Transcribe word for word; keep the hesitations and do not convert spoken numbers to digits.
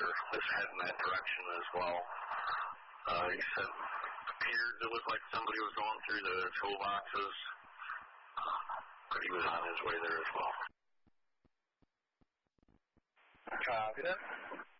officer was heading that direction as well. Uh, he said it appeared to look like somebody was going through the toolboxes, but he was on his way there as well. Copy that.